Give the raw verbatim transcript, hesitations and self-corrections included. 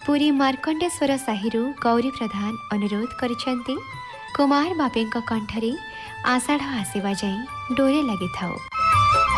पुरी मार्कंडेश्वर साहिरु गौरी प्रधान अनुरोध करिसेंती कुमार बापेंक कंठरे आषाढ़ आसवा जाई डोरे लगी थाओ।